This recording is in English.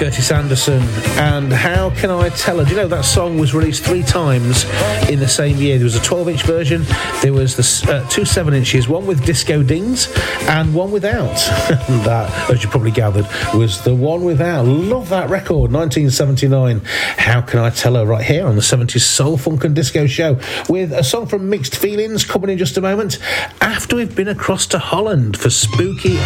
Curtis Anderson, and How Can I Tell Her? Do you know that song was released 3 times in the same year? There was a 12-inch version, there was the 2 7-inches, one with disco dings and one without. That, as you probably gathered, was the one without. Love that record, 1979. How Can I Tell Her, right here on the 70s Soul, Funk and Disco Show, with a song from Mixed Feelings coming in just a moment, after we've been across to Holland for Spooky